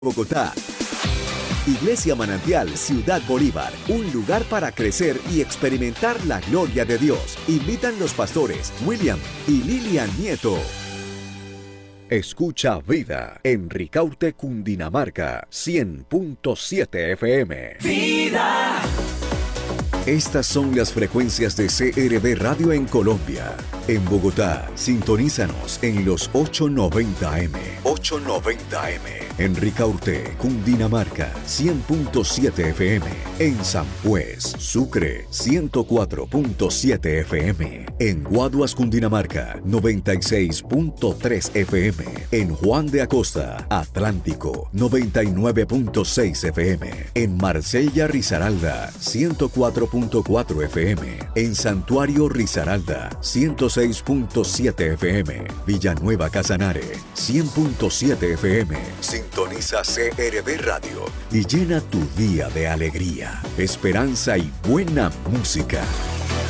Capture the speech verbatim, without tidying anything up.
Bogotá. Iglesia Manantial Ciudad Bolívar, un lugar para crecer y experimentar la gloria de Dios. Invitan los pastores William y Lilian Nieto. Escucha Vida en Ricaurte, Cundinamarca, cien punto siete F M. ¡Vida! Estas son las frecuencias de C R B Radio en Colombia. En Bogotá, sintonízanos en los ochocientos noventa A M. ochocientos noventa A M. En Ricaurte, Cundinamarca, cien punto siete F M. En San Pues, Sucre, ciento cuatro punto siete F M. En Guaduas, Cundinamarca, noventa y seis punto tres F M. En Juan de Acosta, Atlántico, noventa y nueve punto seis F M. En Marsella, Risaralda, ciento cuatro punto cuatro F M. En Santuario, Risaralda, ciento seis punto siete F M. Villanueva, Casanare, cien punto siete F M. Sintoniza C R B Radio y llena tu día de alegría, esperanza y buena música.